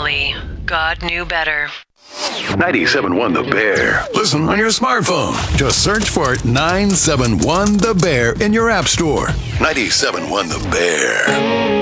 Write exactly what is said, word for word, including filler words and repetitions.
Finally, God knew better. ninety-seven point one The Bear. Listen on your smartphone. Just search for nine seven one The Bear in your app store. ninety-seven point one The Bear.